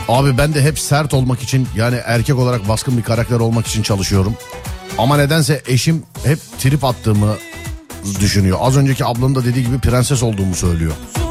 Abi ben de hep sert olmak için, yani erkek olarak baskın bir karakter olmak için çalışıyorum. Ama nedense eşim hep trip attığımı düşünüyor. Az önceki ablanın da dediği gibi prenses olduğumu söylüyor.